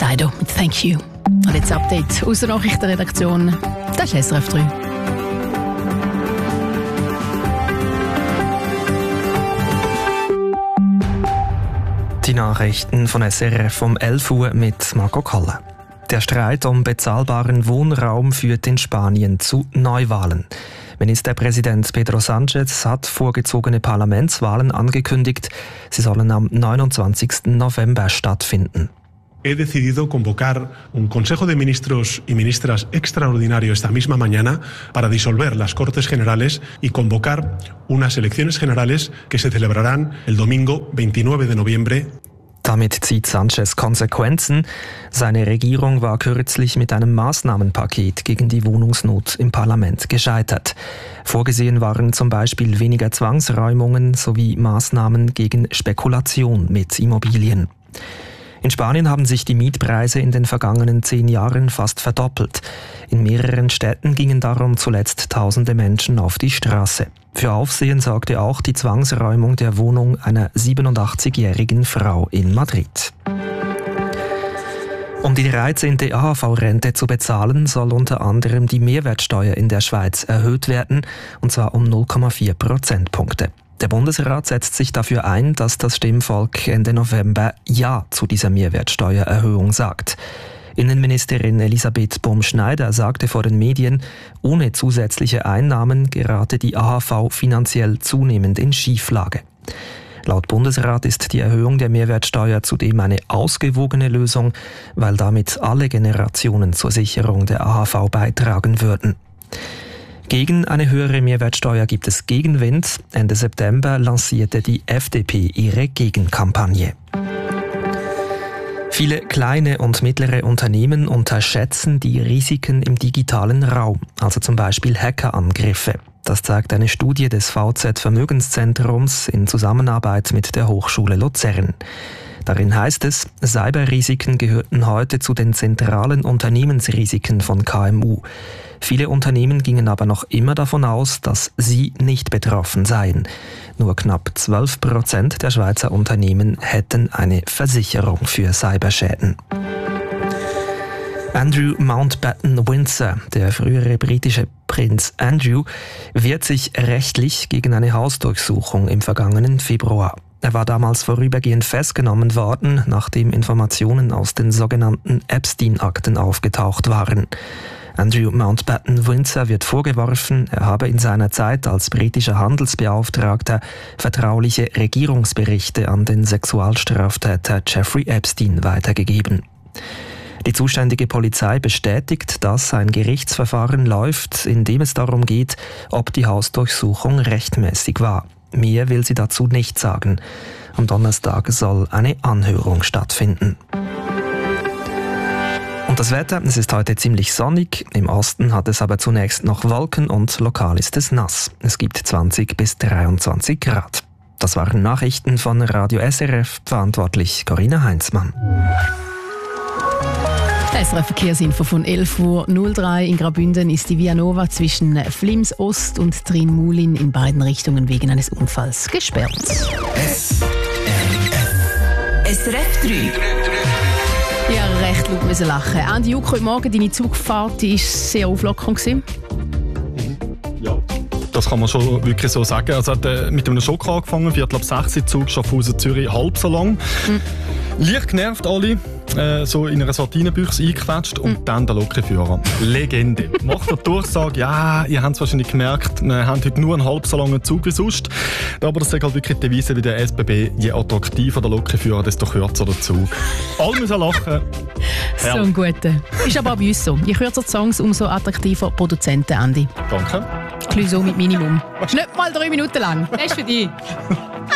Dido mit Thank You. Und jetzt Update aus der Nachrichtenredaktion. Das ist SRF 3. Die Nachrichten von SRF um 11 Uhr mit Marco Koller. Der Streit um bezahlbaren Wohnraum führt in Spanien zu Neuwahlen. Ministerpräsident Pedro Sánchez hat vorgezogene Parlamentswahlen angekündigt. Sie sollen am 29. November stattfinden. He decidido convocar un Consejo de Ministros y Ministras extraordinario esta misma mañana para disolver las Cortes Generales y convocar unas elecciones generales que se celebrarán el domingo 29 de noviembre. Damit zieht Sánchez Konsequenzen. Seine Regierung war kürzlich mit einem Maßnahmenpaket gegen die Wohnungsnot im Parlament gescheitert. Vorgesehen waren zum Beispiel weniger Zwangsräumungen sowie Maßnahmen gegen Spekulation mit Immobilien. In Spanien haben sich die Mietpreise in den vergangenen 10 Jahren fast verdoppelt. In mehreren Städten gingen darum zuletzt tausende Menschen auf die Straße. Für Aufsehen sorgte auch die Zwangsräumung der Wohnung einer 87-jährigen Frau in Madrid. Um die 13. AHV-Rente zu bezahlen, soll unter anderem die Mehrwertsteuer in der Schweiz erhöht werden, und zwar um 0,4 Prozentpunkte. Der Bundesrat setzt sich dafür ein, dass das Stimmvolk Ende November Ja zu dieser Mehrwertsteuererhöhung sagt. Innenministerin Elisabeth Bumschneider sagte vor den Medien, ohne zusätzliche Einnahmen gerate die AHV finanziell zunehmend in Schieflage. Laut Bundesrat ist die Erhöhung der Mehrwertsteuer zudem eine ausgewogene Lösung, weil damit alle Generationen zur Sicherung der AHV beitragen würden. Gegen eine höhere Mehrwertsteuer gibt es Gegenwind. Ende September lancierte die FDP ihre Gegenkampagne. Viele kleine und mittlere Unternehmen unterschätzen die Risiken im digitalen Raum, also zum Beispiel Hackerangriffe. Das zeigt eine Studie des VZ Vermögenszentrums in Zusammenarbeit mit der Hochschule Luzern. Darin heißt es, Cyberrisiken gehörten heute zu den zentralen Unternehmensrisiken von KMU. Viele Unternehmen gingen aber noch immer davon aus, dass sie nicht betroffen seien. Nur knapp 12% der Schweizer Unternehmen hätten eine Versicherung für Cyberschäden. Andrew Mountbatten-Windsor, der frühere britische Prinz Andrew, wehrt sich rechtlich gegen eine Hausdurchsuchung im vergangenen Februar. Er war damals vorübergehend festgenommen worden, nachdem Informationen aus den sogenannten Epstein-Akten aufgetaucht waren. Andrew Mountbatten-Windsor wird vorgeworfen, er habe in seiner Zeit als britischer Handelsbeauftragter vertrauliche Regierungsberichte an den Sexualstraftäter Jeffrey Epstein weitergegeben. Die zuständige Polizei bestätigt, dass ein Gerichtsverfahren läuft, in dem es darum geht, ob die Hausdurchsuchung rechtmäßig war. Mehr will sie dazu nicht sagen. Am Donnerstag soll eine Anhörung stattfinden. Und das Wetter, es ist heute ziemlich sonnig. Im Osten hat es aber zunächst noch Wolken und lokal ist es nass. Es gibt 20 bis 23 Grad. Das waren Nachrichten von Radio SRF, verantwortlich Corinna Heinzmann. SRF-Verkehrsinfo von 11.03 Uhr. In Graubünden ist die Via Nova zwischen Flims Ost und Trin-Mulin in beiden Richtungen wegen eines Unfalls gesperrt. SRF 3. Ja, recht laut müssen lachen. Andi Juck, heute Morgen, deine Zugfahrt war sehr auflockern. Ja, das kann man schon wirklich so sagen. Also hat mit einem Schock angefangen, 5:45 Zug Schaffhausen-Zürich halb so lang. Leicht genervt alle, so in einer Sardinenbüchse eingequetscht und dann der Lokführer. Legende. Macht der Durchsage, ja, ihr habt es wahrscheinlich gemerkt, wir haben heute nur einen halb so langen Zug wie sonst. Aber das ist halt wirklich die Devise wie der SBB, je attraktiver der Lokführer, desto kürzer der Zug. Alle müssen lachen. So ein guter. Ist aber auch bei uns so. Je kürzer die Songs, umso attraktiver Produzenten, Andi. Danke. Clüso mit Minimum. Nicht mal 3 Minuten lang. Das ist für dich.